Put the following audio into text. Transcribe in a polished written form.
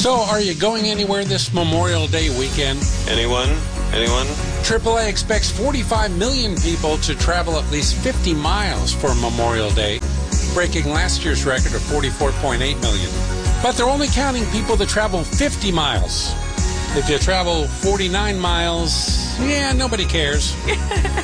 So, are you going anywhere this Memorial Day weekend? Anyone? AAA expects 45 million people to travel at least 50 miles for Memorial Day, breaking last year's record of 44.8 million. But they're only counting people that travel 50 miles. If you travel 49 miles, yeah, nobody cares.